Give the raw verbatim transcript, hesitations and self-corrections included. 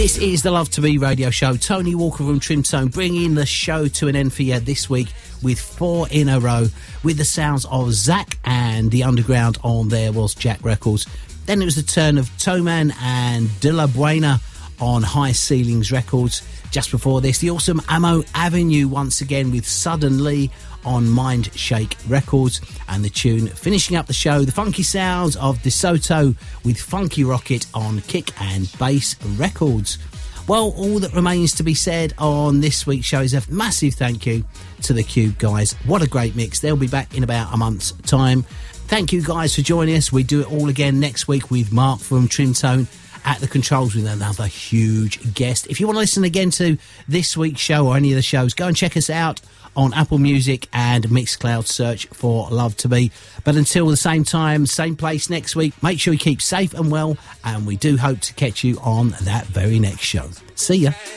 This is the Love to Be radio show. Tony Walker from Trim Tone bringing the show to an end for you this week with four in a row with the sounds of Zach and the Underground on There Was Jack Records. Then it was the turn of Toman and De La Buena on High Ceilings Records. Just before this, the awesome Ammo Avenue once again with Suddenly on Mind Shake Records, and the tune finishing up the show, the funky sounds of DeSoto with Funky Rocket on Kick and Bass Records. Well, all that remains to be said on this week's show is a massive thank you to the Cube guys. What a great mix. They'll be back in about a month's time. Thank you guys for joining us. We do it all again next week with Mark from Trim Tone at the controls with another huge guest. If you want to listen again to this week's show or any of the shows, go and check us out on Apple Music and Mixcloud. Search for Love to Be. But until the same time, same place next week, make sure you keep safe and well, and we do hope to catch you on that very next show. See ya.